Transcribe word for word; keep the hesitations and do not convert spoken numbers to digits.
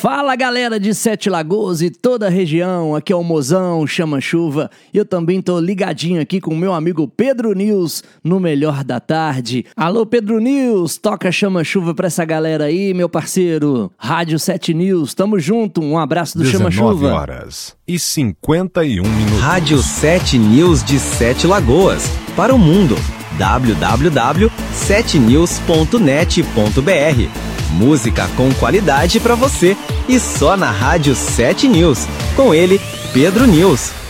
Fala galera de Sete Lagoas e toda a região, aqui é o Mozão Chama Chuva e eu também tô ligadinho aqui com o meu amigo Pedro News no Melhor da Tarde. Alô Pedro News, toca Chama Chuva pra essa galera aí, meu parceiro. Rádio Sete News, tamo junto, um abraço do Chama Chuva. dezenove horas e cinquenta e um minutos. Rádio Sete News de Sete Lagoas, para o mundo. w w w ponto sete news ponto net ponto b r. Música com qualidade pra você e só na Rádio Sete News. Com ele, Pedro News.